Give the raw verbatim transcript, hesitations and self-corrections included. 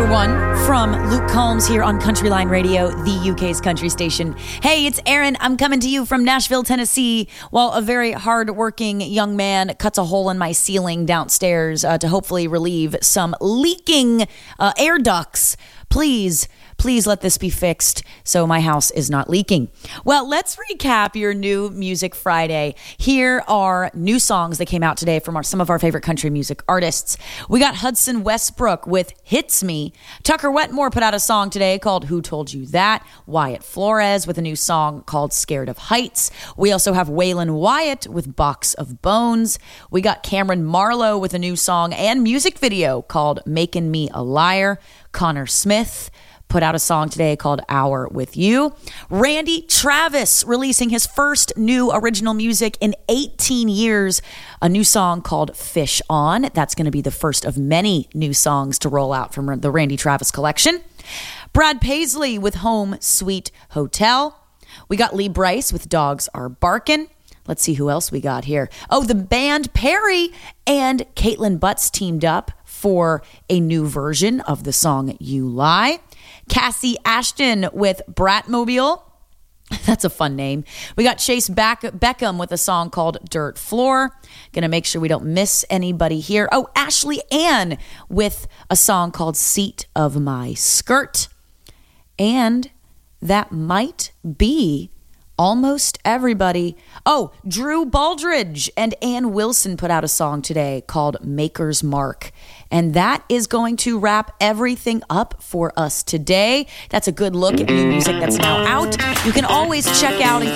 Number one from Luke Combs here on Countryline Radio, the U K's country station. Hey, it's Aaron. I'm coming to you from Nashville, Tennessee, while a very hard-working young man cuts a hole in my ceiling downstairs uh, to hopefully relieve some leaking uh, air ducts. Please, please let this be fixed so my house is not leaking. Well, let's recap your new Music Friday. Here are new songs that came out today from our, some of our favorite country music artists. We got Hudson Westbrook with Hits Me. Tucker Wetmore put out a song today called Who Told You That? Wyatt Flores with a new song called Scared of Heights. We also have Waylon Wyatt with Box of Bones. We got Cameron Marlowe with a new song and music video called Making Me a Liar. Connor Smith put out a song today called Hour with You. Randy Travis releasing his first new original music in eighteen years, a new song called Fish On. That's going to be the first of many new songs to roll out from the Randy Travis collection. Brad Paisley with Home Sweet Hotel. We got Lee Brice with Dogs Are Barkin'. Let's see who else we got here. Oh, the band Perry and Caitlin Butts teamed up for a new version of the song You Lie. Cassie Ashton with Bratmobile. That's a fun name. We got Chase Back- Beckham with a song called Dirt Floor. Gonna make sure we don't miss anybody here. Oh, Ashley Ann with a song called Seat of My Skirt. And that might be almost everybody. Oh, Drew Baldridge and Ann Wilson put out a song today called Maker's Mark. And that is going to wrap everything up for us today. That's a good look at new music that's now out. You can always check out and